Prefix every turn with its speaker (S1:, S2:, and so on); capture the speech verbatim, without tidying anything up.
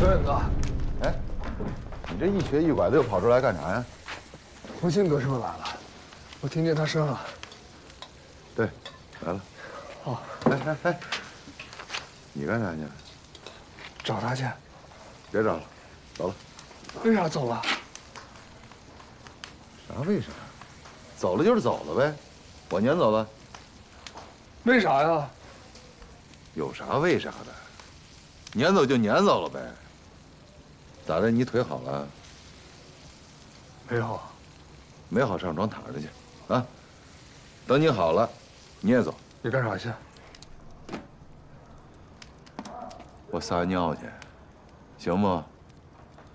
S1: 小远哥，
S2: 哎，你这一瘸一拐的又跑出来干啥呀？
S1: 红星哥是不是来了？我听见他声了。
S2: 对，来了。
S1: 哦，
S2: 哎哎哎，你干啥去？
S1: 找他去。
S2: 别找了，走了。
S1: 为啥走了？
S2: 啥为啥？走了就是走了呗，我撵走了。
S1: 为啥呀？
S2: 有啥为啥的？撵走就撵走了呗。咋的？你腿好了？
S1: 没有。
S2: 没好上床躺着去，啊！等你好了，你也走。
S1: 你干啥去？
S2: 我撒尿去，行不？